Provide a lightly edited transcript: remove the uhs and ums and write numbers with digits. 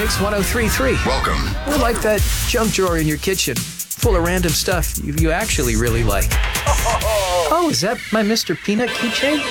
Mix 103.3. Welcome. We're like that junk drawer in your kitchen, full of random stuff you actually really like. Oh, is that my Mr. Peanut keychain?